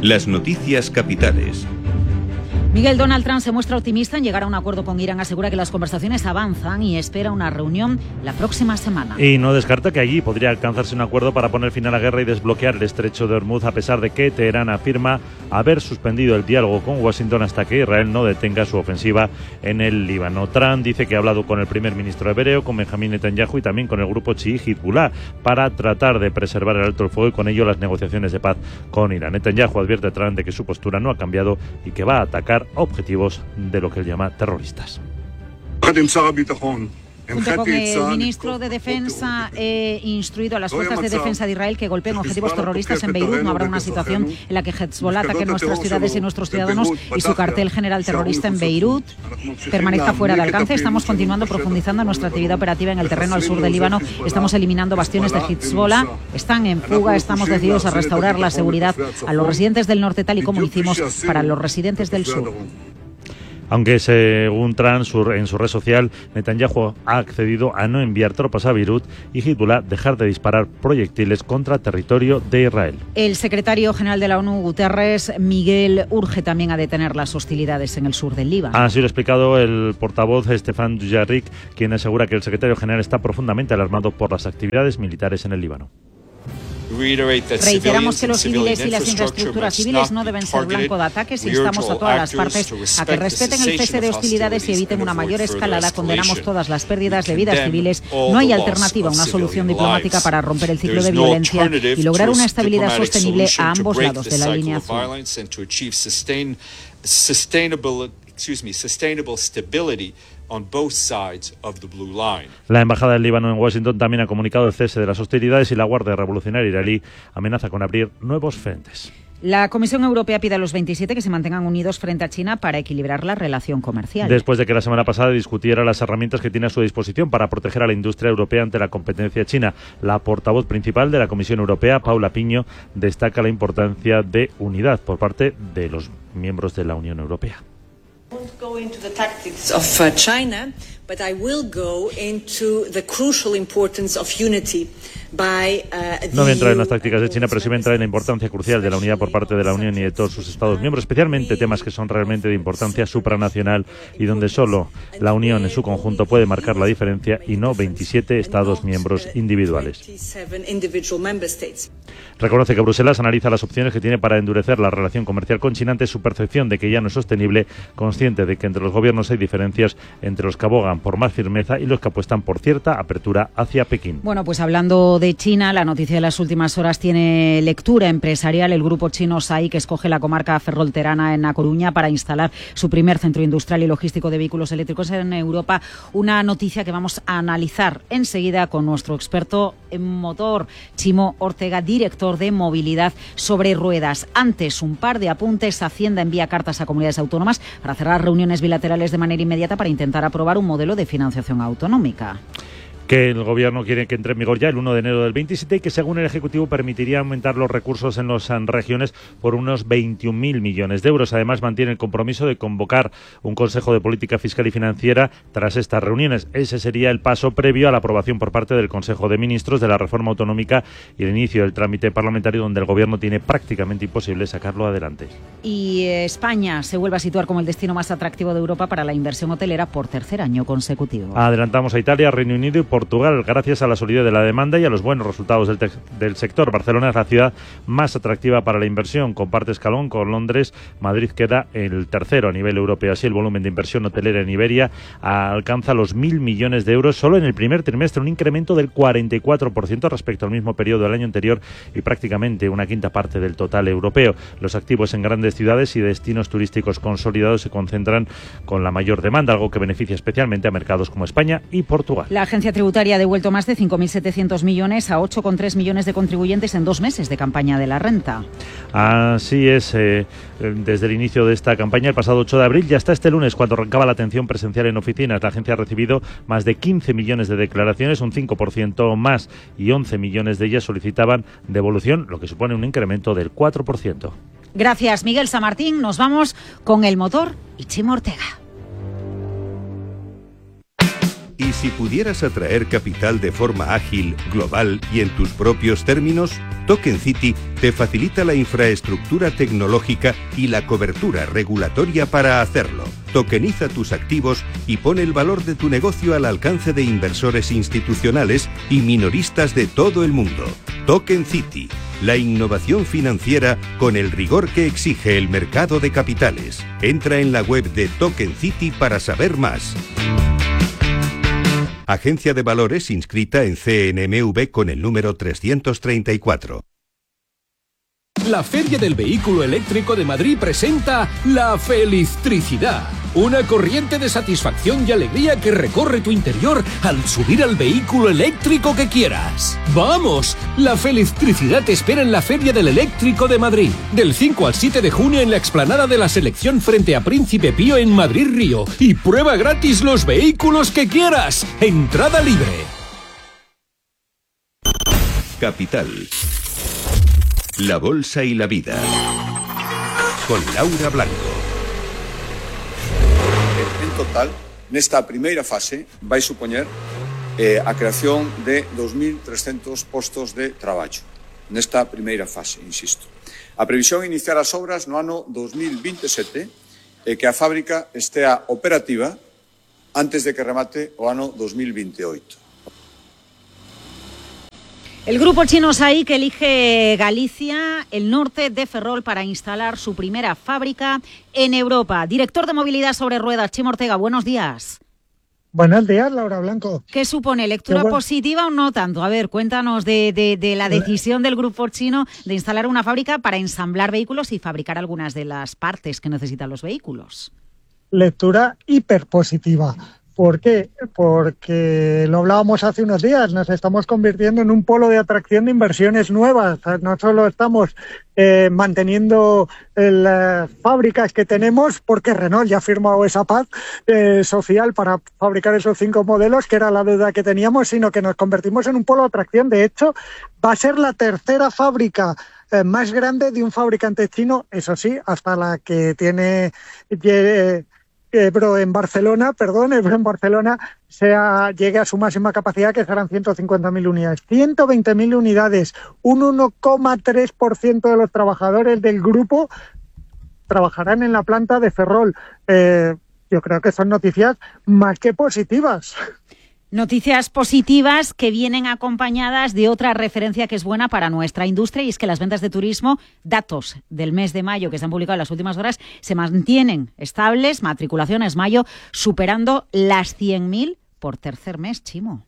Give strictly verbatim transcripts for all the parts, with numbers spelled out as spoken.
Las noticias capitales. Miguel, Donald Trump se muestra optimista en llegar a un acuerdo con Irán, asegura que las conversaciones avanzan y espera una reunión la próxima semana. Y no descarta que allí podría alcanzarse un acuerdo para poner fin a la guerra y desbloquear el estrecho de Hormuz, a pesar de que Teherán afirma haber suspendido el diálogo con Washington hasta que Israel no detenga su ofensiva en el Líbano. Trump dice que ha hablado con el primer ministro hebreo, con Benjamín Netanyahu y también con el grupo chií Hezbollah para tratar de preservar el alto el fuego y con ello las negociaciones de paz con Irán. Netanyahu advierte a Trump de que su postura no ha cambiado y que va a atacar objetivos de lo que él llama terroristas. Junto con el ministro de Defensa, he instruido a las fuerzas de defensa de Israel que golpeen objetivos terroristas en Beirut. No habrá una situación en la que Hezbollah ataque nuestras ciudades y nuestros ciudadanos y su cartel general terrorista en Beirut permanezca fuera de alcance. Estamos continuando profundizando nuestra actividad operativa en el terreno al sur del Líbano. Estamos eliminando bastiones de Hezbollah. Están en fuga. Estamos decididos a restaurar la seguridad a los residentes del norte, tal y como hicimos para los residentes del sur. Aunque según Trump en su red social, Netanyahu ha accedido a no enviar tropas a Beirut y Hezbollah dejar de disparar proyectiles contra territorio de Israel. El secretario general de la ONU, Guterres, Miguel, urge también a detener las hostilidades en el sur del Líbano. Así lo ha explicado el portavoz Stefan Dujarric, quien asegura que el secretario general está profundamente alarmado por las actividades militares en el Líbano. Reiteramos que los civiles y las infraestructuras civiles no deben ser blanco de ataques y instamos a todas las partes a que respeten el cese de hostilidades y eviten una mayor escalada. Condenamos todas las pérdidas de vidas civiles. No hay alternativa a una solución diplomática para romper el ciclo de violencia y lograr una estabilidad sostenible a ambos lados de la línea azul. La embajada del Líbano en Washington también ha comunicado el cese de las hostilidades y la Guardia Revolucionaria iraní amenaza con abrir nuevos frentes. La Comisión Europea pide a los veintisiete que se mantengan unidos frente a China para equilibrar la relación comercial. Después de que la semana pasada discutiera las herramientas que tiene a su disposición para proteger a la industria europea ante la competencia china, la portavoz principal de la Comisión Europea, Paula Piño, destaca la importancia de unidad por parte de los miembros de la Unión Europea. won't go into the tactics of uh, China, but I will go into the crucial importance of unity by uh, the No voy a entrar en las tácticas de China, pero sí voy a entrar en la importancia crucial de la unidad por parte de la Unión y de todos sus Estados miembros, especialmente temas que son realmente de importancia supranacional y donde solo la Unión en su conjunto puede marcar la diferencia y no veintisiete Estados miembros individuales. Reconoce que Bruselas analiza las opciones que tiene para endurecer la relación comercial con China ante su percepción de que ya no es sostenible, consciente de que entre los gobiernos hay diferencias entre los que abogan por más firmeza y los que apuestan por cierta apertura hacia Pekín. Bueno, pues hablando de China, la noticia de las últimas horas tiene lectura empresarial. El grupo chino S A I, que escoge la comarca ferrolterana en A Coruña para instalar su primer centro industrial y logístico de vehículos eléctricos en Europa. Una noticia que vamos a analizar enseguida con nuestro experto en motor, Chimo Ortega, director de movilidad sobre ruedas. Antes, un par de apuntes. Hacienda envía cartas a comunidades autónomas para cerrar reuniones bilaterales de manera inmediata para intentar aprobar un modelo de financiación autonómica. Que el Gobierno quiere que entre en vigor ya el uno de enero del veintisiete y que, según el Ejecutivo, permitiría aumentar los recursos en las regiones por unos veintiún mil millones de euros. Además, mantiene el compromiso de convocar un Consejo de Política Fiscal y Financiera tras estas reuniones. Ese sería el paso previo a la aprobación por parte del Consejo de Ministros de la reforma autonómica y el inicio del trámite parlamentario, donde el Gobierno tiene prácticamente imposible sacarlo adelante. Y España se vuelve a situar como el destino más atractivo de Europa para la inversión hotelera por tercer año consecutivo. Adelantamos a Italia, Reino Unido y Portugal, gracias a la solidez de la demanda y a los buenos resultados del, del sector. Barcelona es la ciudad más atractiva para la inversión, comparte escalón con Londres. Madrid queda el tercero a nivel europeo. Así, el volumen de inversión hotelera en Iberia alcanza los mil millones de euros solo en el primer trimestre, un incremento del cuarenta y cuatro por ciento respecto al mismo periodo del año anterior y prácticamente una quinta parte del total europeo. Los activos en grandes ciudades y destinos turísticos consolidados se concentran con la mayor demanda, algo que beneficia especialmente a mercados como España y Portugal. La agencia tributaria ha devuelto más de cinco mil setecientos millones a ocho coma tres millones de contribuyentes en dos meses de campaña de la renta. Así es, eh, desde el inicio de esta campaña, el pasado ocho de abril, y hasta este lunes, cuando arrancaba la atención presencial en oficinas, la agencia ha recibido más de quince millones de declaraciones, un cinco por ciento más, y once millones de ellas solicitaban devolución, lo que supone un incremento del cuatro por ciento. Gracias, Miguel Samartín. Nos vamos con el motor y Chimo Ortega. ¿Y si pudieras atraer capital de forma ágil, global y en tus propios términos? Token City te facilita la infraestructura tecnológica y la cobertura regulatoria para hacerlo. Tokeniza tus activos y pone el valor de tu negocio al alcance de inversores institucionales y minoristas de todo el mundo. Token City, la innovación financiera con el rigor que exige el mercado de capitales. Entra en la web de Token City para saber más. Agencia de Valores inscrita en C N M V con el número trescientos treinta y cuatro. La Feria del Vehículo Eléctrico de Madrid presenta La Felistricidad, una corriente de satisfacción y alegría que recorre tu interior al subir al vehículo eléctrico que quieras. ¡Vamos! La Felistricidad te espera en la Feria del Eléctrico de Madrid, del cinco al siete de junio en la explanada de la Selección frente a Príncipe Pío en Madrid Río, y prueba gratis los vehículos que quieras. Entrada libre. Capital. La bolsa y la vida. Con Laura Blanco. En total, nesta primeira fase vai supoñer eh, a creación de dos mil trescentos postos de traballo. Nesta primeira fase, insisto. A previsión é iniciar as obras no ano dos mil veintisiete e que a fábrica estea operativa antes de que remate o ano dos mil veintiocho. El grupo chino SAIC elige Galicia, el norte de Ferrol, para instalar su primera fábrica en Europa. Director de Movilidad sobre Ruedas, Chimo Ortega, buenos días. Buenos días, Laura Blanco. ¿Qué supone? ¿Lectura bueno. positiva o no tanto? A ver, cuéntanos de, de, de la decisión del grupo chino de instalar una fábrica para ensamblar vehículos y fabricar algunas de las partes que necesitan los vehículos. Lectura hiperpositiva. ¿Por qué? Porque lo hablábamos hace unos días, nos estamos convirtiendo en un polo de atracción de inversiones nuevas. No solo estamos eh, manteniendo las fábricas que tenemos, porque Renault ya ha firmado esa paz eh, social para fabricar esos cinco modelos, que era la deuda que teníamos, sino que nos convertimos en un polo de atracción. De hecho, va a ser la tercera fábrica eh, más grande de un fabricante chino, eso sí, hasta la que tiene... Eh, Ebro en Barcelona, perdón, Ebro en Barcelona sea, llegue a su máxima capacidad, que serán ciento cincuenta mil unidades. ciento veinte mil unidades, un uno coma tres por ciento de los trabajadores del grupo trabajarán en la planta de Ferrol. Eh, yo creo que son noticias más que positivas. Noticias positivas que vienen acompañadas de otra referencia que es buena para nuestra industria, y es que las ventas de turismo, datos del mes de mayo que se han publicado en las últimas horas, se mantienen estables, matriculaciones mayo superando las cien mil por tercer mes, Chimo.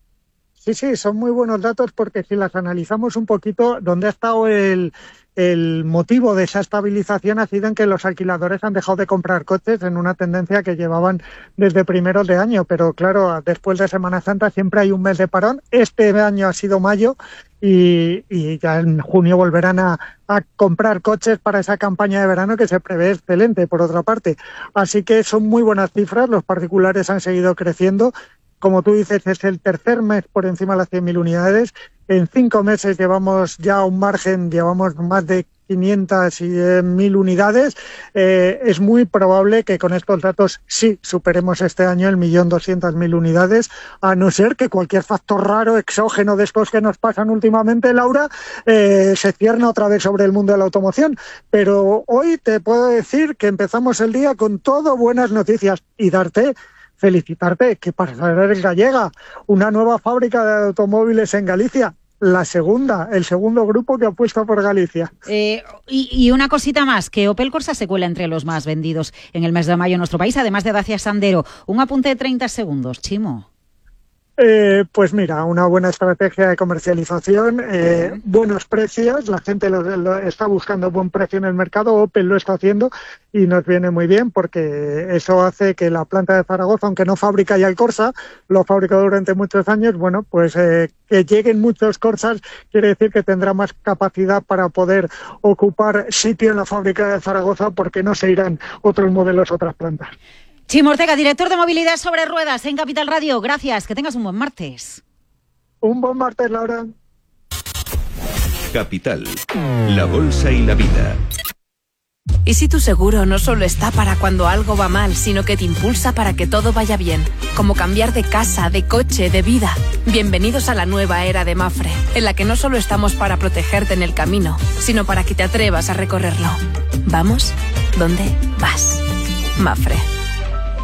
Sí, sí, son muy buenos datos, porque si las analizamos un poquito, donde ha estado el... El motivo de esa estabilización ha sido en que los alquiladores han dejado de comprar coches en una tendencia que llevaban desde primeros de año, pero claro, después de Semana Santa siempre hay un mes de parón. Este año ha sido mayo y, y ya en junio volverán a, a comprar coches para esa campaña de verano que se prevé excelente, por otra parte. Así que son muy buenas cifras, los particulares han seguido creciendo. Como tú dices, es el tercer mes por encima de las cien mil unidades. En cinco meses llevamos ya un margen, llevamos más de quinientas mil unidades. Eh, es muy probable que con estos datos sí superemos este año el millón doscientas mil unidades, a no ser que cualquier factor raro, exógeno de estos que nos pasan últimamente, Laura, eh, se cierne otra vez sobre el mundo de la automoción. Pero hoy te puedo decir que empezamos el día con todo buenas noticias y darte... felicitarte, que para saber Gallega, una nueva fábrica de automóviles en Galicia, la segunda, el segundo grupo que apuesta por Galicia. Eh, y, y una cosita más, que Opel Corsa se cuela entre los más vendidos en el mes de mayo en nuestro país, además de Dacia Sandero. Un apunte de treinta segundos, Chimo. Eh, pues mira, una buena estrategia de comercialización, eh, buenos precios, la gente lo, lo está buscando buen precio en el mercado, Opel lo está haciendo y nos viene muy bien, porque eso hace que la planta de Zaragoza, aunque no fabrica ya el Corsa, lo ha fabricado durante muchos años, bueno, pues eh, que lleguen muchos Corsas quiere decir que tendrá más capacidad para poder ocupar sitio en la fábrica de Zaragoza, porque no se irán otros modelos, otras plantas. Chimo Ortega, director de Movilidad sobre Ruedas en Capital Radio. Gracias, que tengas un buen martes. Un buen martes, Laura. Capital, la bolsa y la vida. ¿Y si tu seguro no solo está para cuando algo va mal, sino que te impulsa para que todo vaya bien? Como cambiar de casa, de coche, de vida. Bienvenidos a la nueva era de Mapfre, en la que no solo estamos para protegerte en el camino, sino para que te atrevas a recorrerlo. ¿Vamos? ¿Dónde vas? Mapfre.